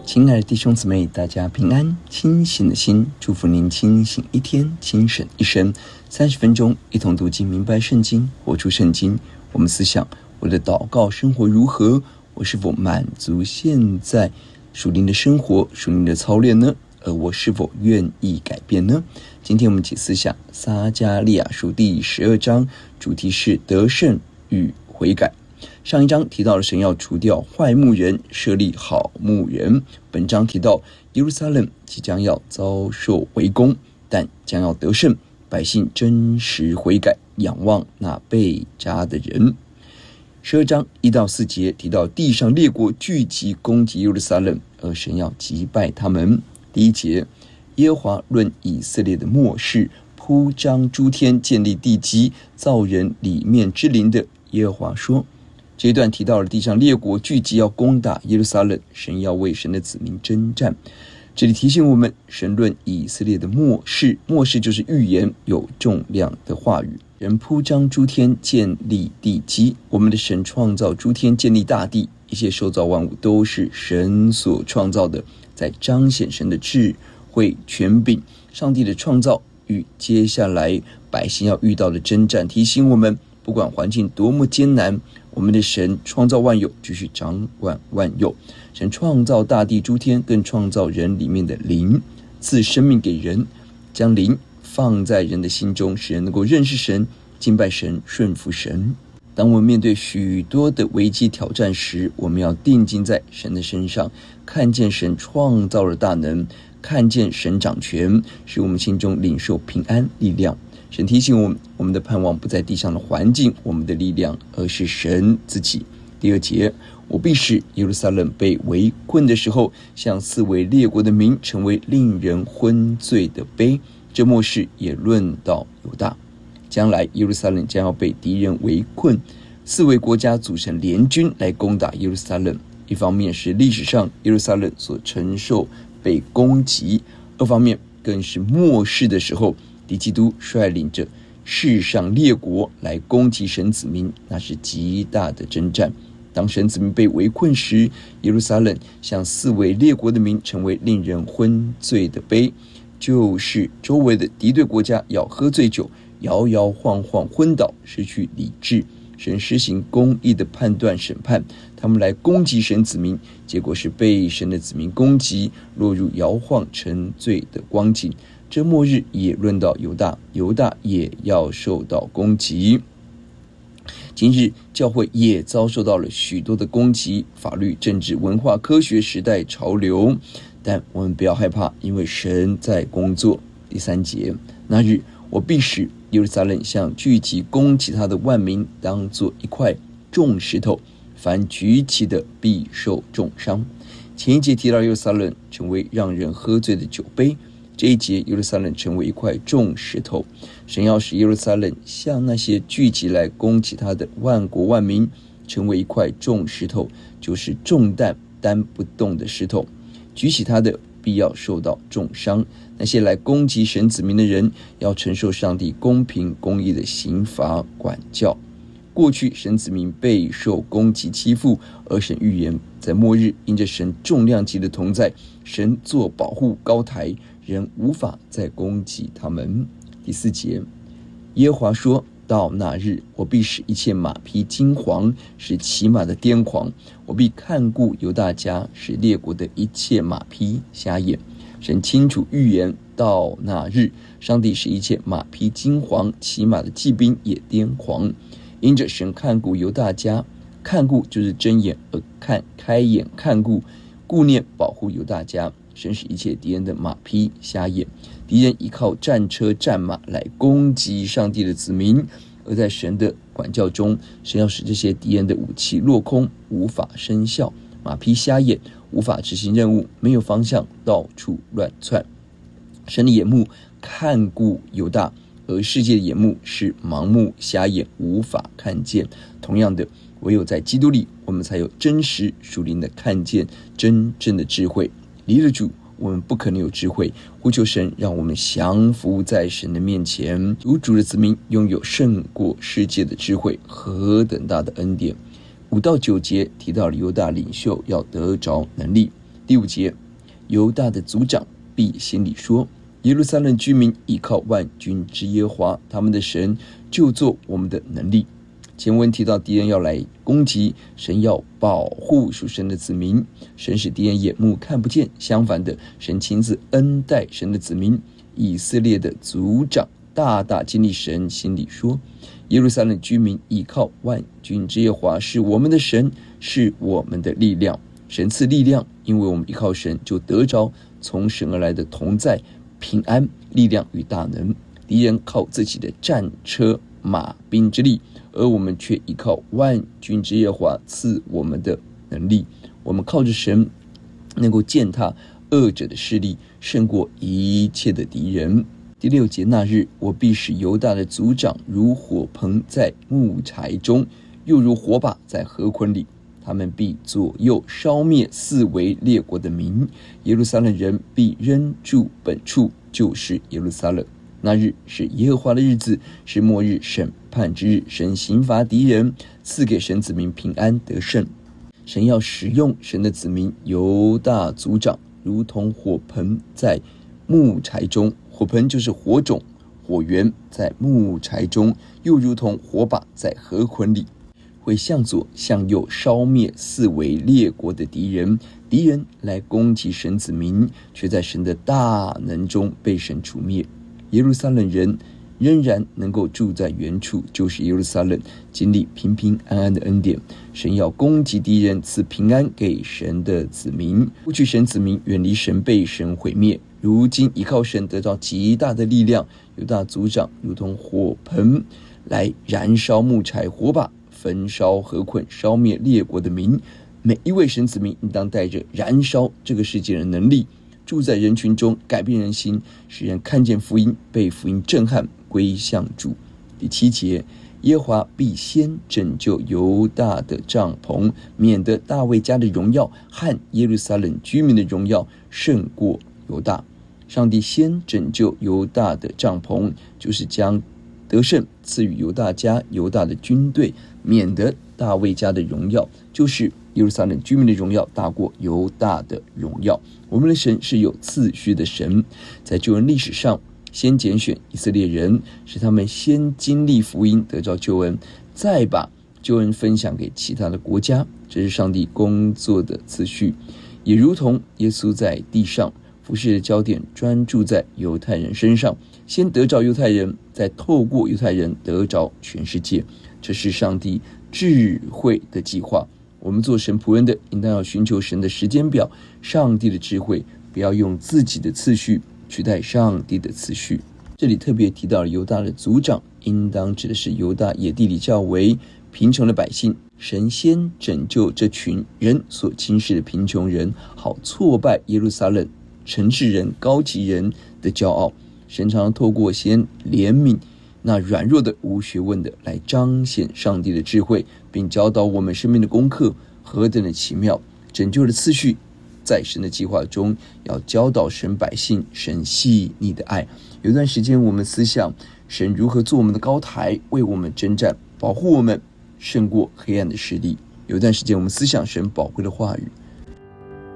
亲爱的弟兄姊妹，大家平安，清醒的心，祝福您清醒一天，清醒一生。30分钟，一同读经，明白圣经，活出圣经。我们思想，我的祷告生活如何？我是否满足现在属灵的生活、属灵的操练呢？而我是否愿意改变呢？今天我们一起思想撒迦利亚书第12章，主题是得胜与悔改。上一章提到了神要除掉坏牧人，设立好牧人。本章提到耶路撒冷即将要遭受围攻，但将要得胜，百姓真实悔改，仰望那被扎的人。12章1到4节提到地上列国聚集攻击耶路撒冷，而神要击败他们。第1节，耶和华论以色列的末世，铺张诸天，建立地基，造人里面之灵的耶和华说。这一段提到了地上列国聚集要攻打耶路撒冷，神要为神的子民征战。这里提醒我们，神论以色列的末世，末世就是预言，有重量的话语。人铺张诸天，建立地基。我们的神创造诸天，建立大地，一切受造万物都是神所创造的，在彰显神的智慧权柄。上帝的创造与接下来百姓要遇到的征战，提醒我们，不管环境多么艰难，我们的神创造万有，继续掌管万有。神创造大地诸天，更创造人里面的灵，赐生命给人，将灵放在人的心中，使人能够认识神、敬拜神、顺服神。当我们面对许多的危机挑战时，我们要定睛在神的身上，看见神创造的大能，看见神掌权，使我们心中领受平安力量。神提醒我们，我们的盼望不在地上的环境，我们的力量，而是神自己。第2节，我必使耶路撒冷被围困的时候，像四围列国的民，成为令人昏醉的杯。这末世也论到犹大，将来耶路撒冷将要被敌人围困，四围国家组成联军来攻打耶路撒冷。一方面是历史上耶路撒冷所承受被攻击，二方面更是末世的时候，敌基督率领着世上列国来攻击神子民，那是极大的征战。当神子民被围困时，耶路撒冷像四围列国的民，成为令人昏醉的杯，就是周围的敌对国家要喝醉酒，摇摇晃晃昏倒，失去理智。神施行公义的判断审判，他们来攻击神子民，结果是被神的子民攻击，落入摇晃沉醉的光景。这末日也论到犹大，犹大也要受到攻击。今日教会也遭受到了许多的攻击，法律、政治、文化、科学、时代潮流，但我们不要害怕，因为神在工作。第3节，那日我必使耶路撒冷像聚集攻击他的万民，当作一块重石头，凡举起的必受重伤。前一节提到耶路撒冷成为让人喝醉的酒杯，这一节耶路撒冷成为一块重石头。神要使耶路撒冷像那些聚集来攻击他的万国万民，成为一块重石头，就是重担担不动的石头，举起他的必要受到重伤。那些来攻击神子民的人，要承受上帝公平公义的刑罚管教。过去神子民备受攻击欺负，而神预言在末日，因着神重量级的同在，神做保护高台，人无法再攻击他们。第4节，耶和华说，到那日，我必使一切马匹金黄，使骑马的癫狂。我必看顾犹大家，使列国的一切马匹瞎眼。神清楚预言，到那日，上帝使一切马匹金黄，骑马的骑兵也癫狂。因着神看顾犹大家，看顾就是睁眼而看，开眼看顾，顾念保护犹大家。神使一切敌人的马匹瞎眼，敌人依靠战车战马来攻击上帝的子民，而在神的管教中，神要使这些敌人的武器落空，无法生效，马匹瞎眼，无法执行任务，没有方向，到处乱窜。神的眼目看顾犹大，而世界的眼目是盲目瞎眼，无法看见。同样的，唯有在基督里，我们才有真实属灵的看见，真正的智慧。离了主，我们不可能有智慧。呼求神，让我们降服在神的面前，如主的子民拥有胜过世界的智慧，何等大的恩典！5到9节提到了犹大领袖要得着能力。 第5节，犹大的族长必心里说，耶路撒冷居民倚靠万军之耶和华，他们的神就做我们的能力。前文提到敌人要来攻击，神要保护属神的子民，神使敌人眼目看不见，相反的，神亲自恩待神的子民。以色列的族长大大经历神，心里说，耶路撒冷居民倚靠万军之耶和华，是我们的神，是我们的力量。神赐力量，因为我们依靠神，就得着从神而来的同在、平安、力量与大能。敌人靠自己的战车马兵之力，而我们却依靠万军之耶和华赐我们的能力。我们靠着神能够践踏恶者的势力，胜过一切的敌人。第6节，那日我必使犹大的族长如火盆在木柴中，又如火把在河捆里，他们必左右烧灭四围列国的民，耶路撒冷人必仍住本处，就是耶路撒冷。那日是耶和华的日子，是末日审判之日，神刑罚敌人，赐给神子民平安得胜。神要使用神的子民犹大族长，如同火盆在木柴中，火盆就是火种、火源，在木柴中，又如同火把在河捆里，会向左向右烧灭四围列国的敌人。敌人来攻击神子民，却在神的大能中被神除灭。耶路撒冷人仍然能够住在原处，就是耶路撒冷经历平平安安的恩典。神要攻击敌人，赐平安给神的子民。过去神子民远离神，被神毁灭，如今依靠神得到极大的力量。犹大族长如同火盆来燃烧木柴，火把焚烧河捆，烧灭列国的民。每一位神子民应当带着燃烧这个世界的能力，住在人群中，改变人心，使人看见福音，被福音震撼，归向主。第7节，耶和华必先拯救犹大的帐篷，免得大卫家的荣耀和耶路撒冷居民的荣耀胜过犹大。上帝先拯救犹大的帐篷，就是将得胜赐予犹大家、犹大的军队，免得大卫家的荣耀，就是耶路撒冷居民的荣耀大过犹大的荣耀。我们的神是有次序的神，在救恩历史上先拣选以色列人，使他们先经历福音得着救恩，再把救恩分享给其他的国家，这是上帝工作的次序。也如同耶稣在地上服事的焦点专注在犹太人身上，先得着犹太人，再透过犹太人得着全世界，这是上帝智慧的计划。我们做神仆人的应当要寻求神的时间表，上帝的智慧，不要用自己的次序取代上帝的次序。这里特别提到了犹大的族长，应当指的是犹大野地里较为贫穷的百姓。神先拯救这群人所轻视的贫穷人，好挫败耶路撒冷城市人、高级人的骄傲。神常常透过先怜悯那软弱的、无学问的，来彰显上帝的智慧，并教导我们生命的功课何等的奇妙。拯救的次序在神的计划中，要教导神百姓神细腻的爱。有段时间我们思想神如何做我们的高台，为我们征战，保护我们胜过黑暗的势力。有段时间我们思想神宝贵的话语。